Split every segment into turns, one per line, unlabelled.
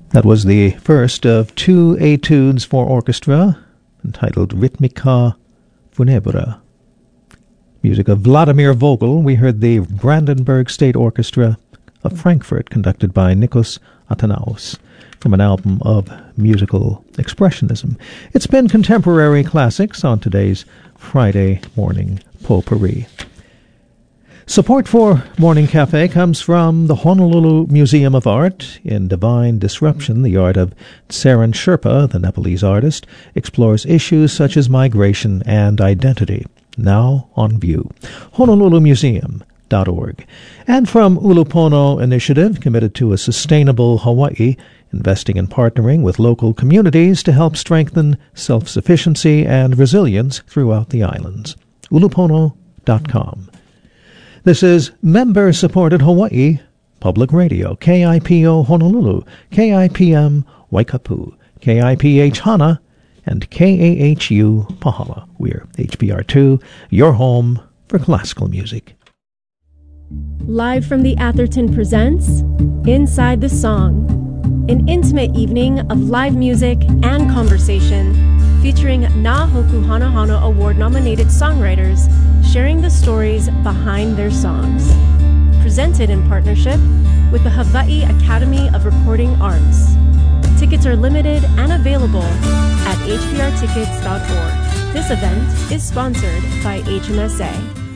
That was the first of two etudes for orchestra entitled Ritmika Funebra. Music of Vladimir Vogel. We heard the Brandenburg State Orchestra of Frankfurt, conducted by Nikos Atanaus, from an album of musical expressionism. It's been contemporary classics on today's Friday morning potpourri. Support for Morning Cafe comes from the Honolulu Museum of Art. In Divine Disruption, the art of Tsaran Sherpa, the Nepalese artist, explores issues such as migration and identity. Now on view. HonoluluMuseum.org. And from Ulupono Initiative, committed to a sustainable Hawaii, investing in partnering with local communities to help strengthen self-sufficiency and resilience throughout the islands. Ulupono.com. This is member-supported Hawaii Public Radio, KIPO Honolulu, KIPM Waikapu, KIPH Hana, and KAHU Pahala. We're HBR2, your home for classical music.
Live from the Atherton presents Inside the Song, an intimate evening of live music and conversation featuring Na Hoku Hana Hana Award-nominated songwriters sharing the stories behind their songs. Presented in partnership with the Hawaii Academy of Recording Arts. Tickets are limited and available at hbrtickets.org. This event is sponsored by HMSA.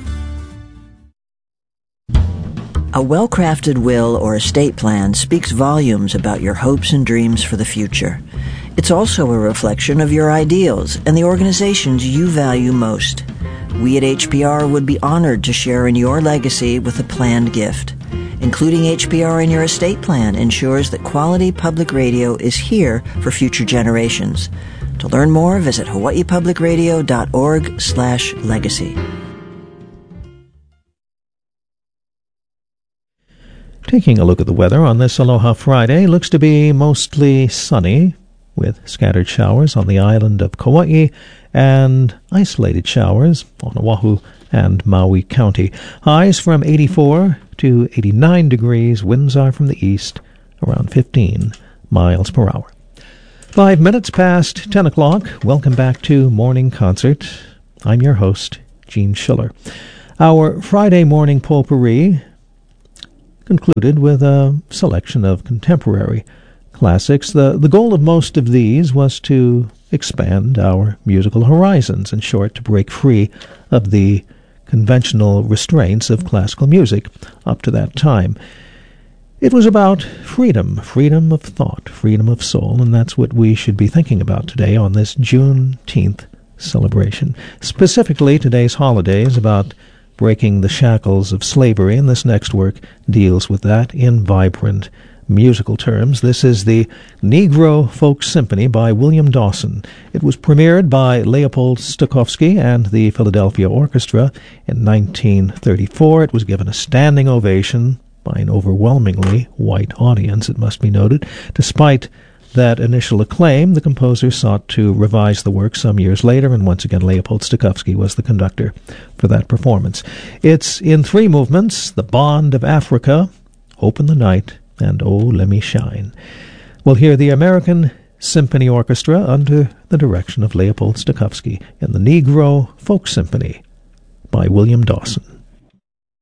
A well-crafted will or estate plan speaks volumes about your hopes and dreams for the future. It's also a reflection of your ideals and the organizations you value most. We at HPR would be honored to share in your legacy with a planned gift. Including HPR in your estate plan ensures that quality public radio is here for future generations. To learn more, visit hawaiipublicradio.org/legacy.
Taking a look at the weather on this Aloha Friday, looks to be mostly sunny, with scattered showers on the island of Kauai and isolated showers on Oahu and Maui County. Highs from 84 to 89 degrees. Winds are from the east, around 15 miles per hour. 5 minutes past 10 o'clock. Welcome back to Morning Concert. I'm your host, Gene Schiller. Our Friday morning potpourri concluded with a selection of contemporary classics. The goal of most of these was to expand our musical horizons, in short, to break free of the conventional restraints of classical music up to that time. It was about freedom of thought, freedom of soul, and that's what we should be thinking about today on this Juneteenth celebration. Specifically, today's holiday is about breaking the shackles of slavery, and this next work deals with that in vibrant musical terms. This is the Negro Folk Symphony by William Dawson. It was premiered by Leopold Stokowski and the Philadelphia Orchestra in 1934. It was given a standing ovation by an overwhelmingly white audience, it must be noted. Despite that initial acclaim, the composer sought to revise the work some years later, and once again Leopold Stokowski was the conductor for that performance. It's in 3 movements: The Bond of Africa, Hope in the Night, and Oh, Let Me Shine. We'll hear the American Symphony Orchestra under the direction of Leopold Stokowski in the Negro Folk Symphony by William Dawson.